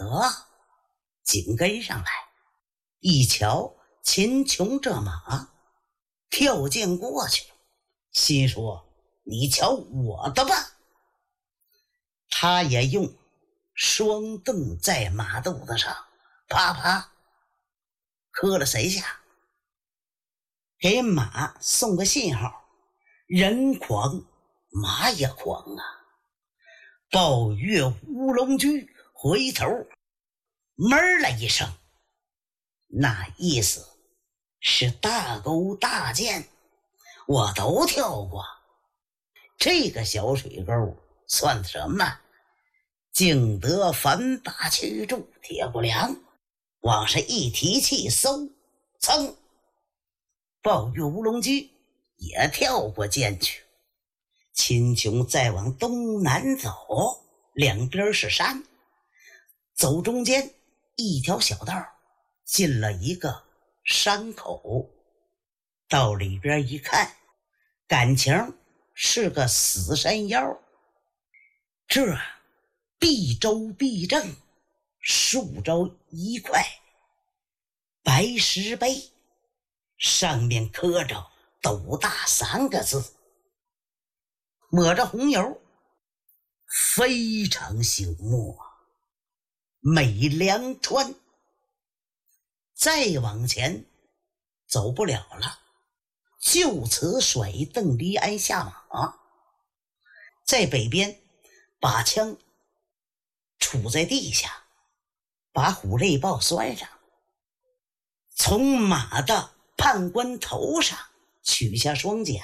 德紧跟上来，一瞧秦琼这马，跳涧过去，心说你瞧我的吧。他也用双蹬在马肚子上啪啪磕了3下，给马送个信号，人狂马也狂啊。抱月乌龙驹回头闷了一声，那意思是大沟大涧我都跳过，这个小水沟算什么？竟得反把驱住铁不良，往上一提气，嗖噌，抱月乌龙驹也跳过涧去。秦琼再往东南走，两边是山，走中间一条小道，进了一个山口，到里边一看，感情是个死山腰。这壁周壁正，树周一块白石碑，上面刻着斗大3个字，抹着红油，非常醒目啊，美良川。再往前走不了了，就此甩邓离鞍下马，在北边把枪杵在地下，把虎肋豹拴上，从马的判官头上取下双锏，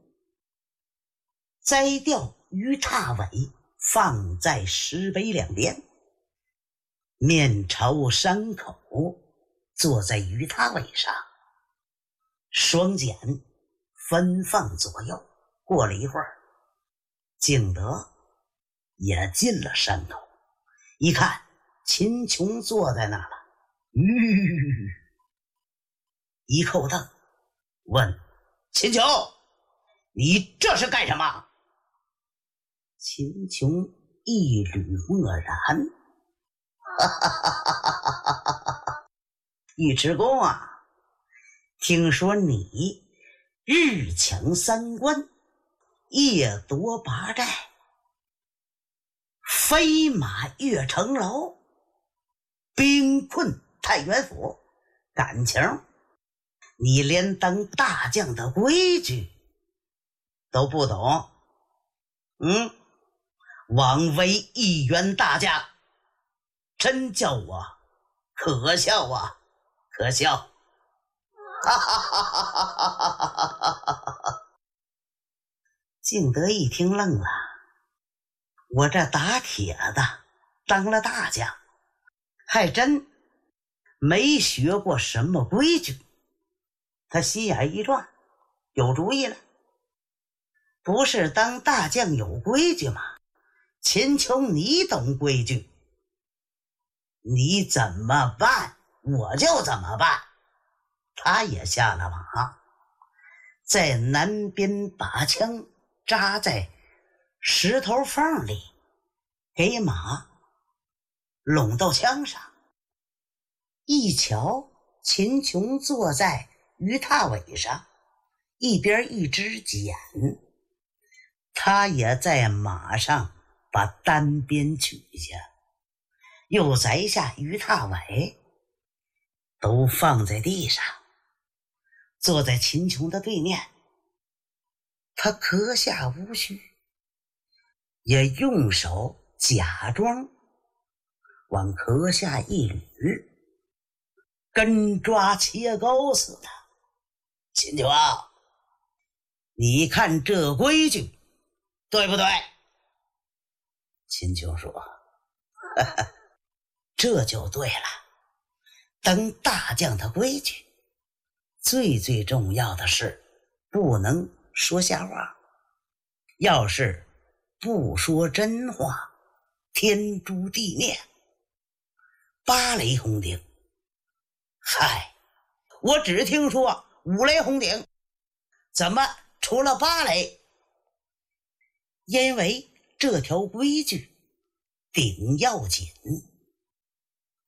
摘掉鱼叉尾，放在石碑两边，面朝山口，坐在鱼叉尾上，双锏分放左右。过了一会儿，景德也进了山口，一看秦琼坐在那了，一扣凳，问秦琼，你这是干什么？秦琼一缕默然，尉迟恭啊，听说你日抢3关，夜夺8寨，飞马越城楼，兵困太原府，感情你连当大将的规矩都不懂，枉为一员大将，真叫我可笑啊，可笑。敬德一听愣了，我这打铁的当了大将，还真没学过什么规矩。他心眼一转，有主意了，不是当大将有规矩吗？秦琼你懂规矩，你怎么办我就怎么办。他也下了马，在南边把枪扎在石头缝里，给马拢到枪上。一瞧秦琼坐在鱼踏尾上，一边一支锏，他也在马上把单边取下，又摘下鱼踏尾，都放在地上，坐在秦琼的对面。他磕下乌须，也用手假装往壳下一捋，跟抓切钩似的。秦琼啊，你看这规矩对不对？秦琼说，呵呵，这就对了。当大将的规矩，最重要的是不能说瞎话，要是不说真话，天诛地灭，8雷轰顶。嗨，我只听说5雷轰顶，怎么除了8雷？因为这条规矩顶要紧。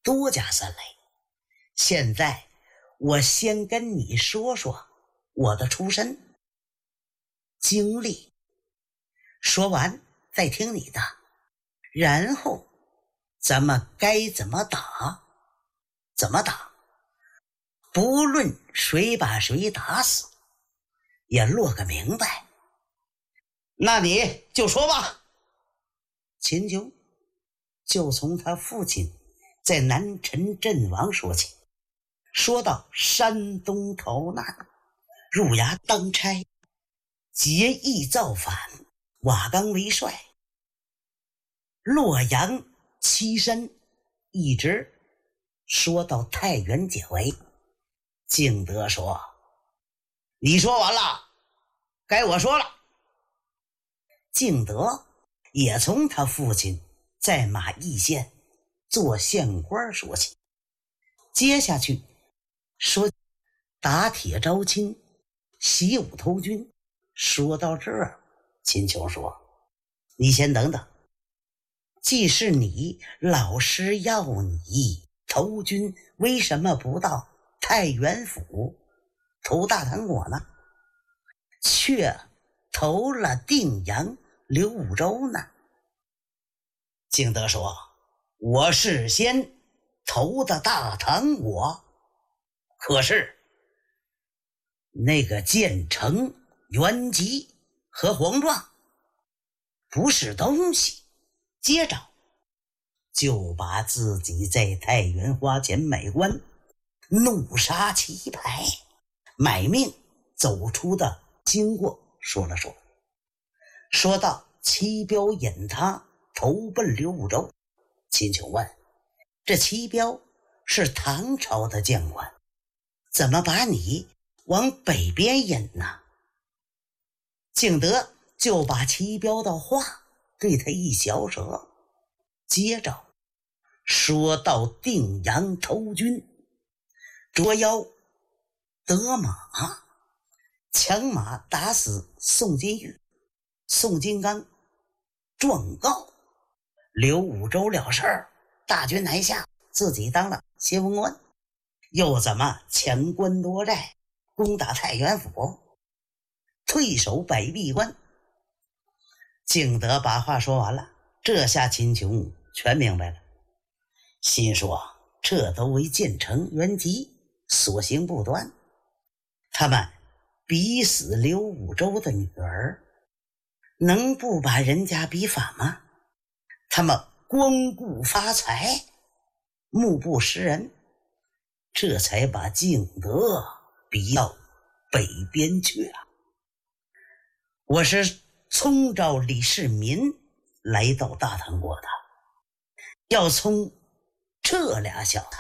多加3累。现在我先跟你说说我的出身经历，说完再听你的，然后咱们该怎么打怎么打，不论谁把谁打死也落个明白。那你就说吧。秦琼就从他父亲在南陈阵亡说起，说到山东逃难，入衙当差，结义造反，瓦岗为帅，洛阳栖身，一直说到太原解围。敬德说：你说完了，该我说了。敬德也从他父亲在马邑县做县官说起，接下去说打铁招亲，习武投军。说到这儿，秦琼说：你先等等，既是你老师要你投军，为什么不到太原府投大唐国呢？却投了定阳刘武周呢？敬德说：我事先投的大唐国，可是那个建成、元吉和黄壮不是东西，接着就把自己在太原花钱买官，怒杀旗牌，买命走出的经过说了说。说到齐彪引他投奔刘武周，秦琼问：这齐彪是唐朝的将官，怎么把你往北边引呢？敬德就把齐彪的话对他一小舌，接着说到定阳投军，捉妖得马，抢马打死宋金玉、宋金刚，状告刘武周了事儿，大军南下，自己当了先锋官，又怎么抢官夺寨，攻打太原府，退守北壁关。敬德把话说完了，这下秦琼全明白了，心说这都为建成、元吉所行不端，他们逼死刘武周的女儿，能不把人家逼反吗？他们光顾发财，目不识人，这才把敬德逼到北边去啊。我是聪召李世民来到大唐国的，要从这俩小子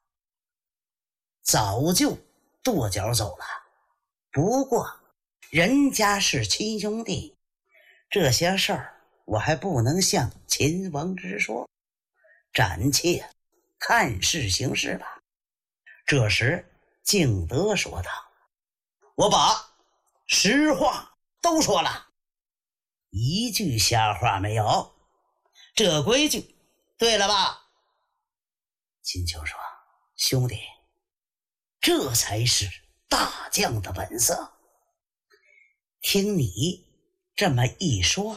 早就跺脚走了，不过人家是亲兄弟，这些事儿我还不能向秦王直说，暂且看事行事吧。这时敬德说道：我把实话都说了，一句瞎话没有，这规矩对了吧？秦琼说：兄弟，这才是大将的本色，听你这么一说，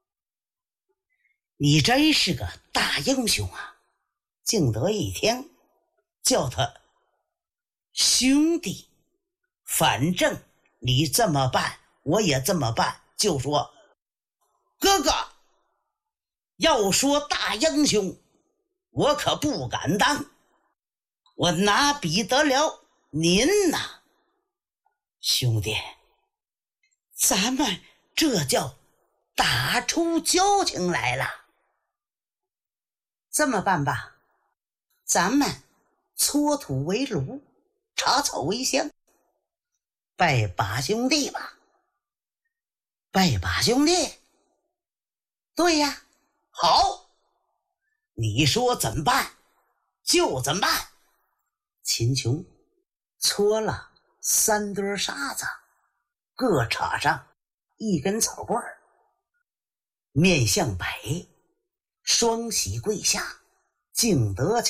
你真是个大英雄啊。敬德一听，叫他兄弟，反正你这么办我也这么办，就说哥哥，要说大英雄我可不敢当，我哪比得了您呐？兄弟，咱们这叫打出交情来了。这么办吧，咱们搓土为炉，插草为香，拜把兄弟吧。拜把兄弟？对呀，好，你说怎么办就怎么办。秦琼搓了3堆沙子，各插上一根草棍，面向北，双膝跪下。敬德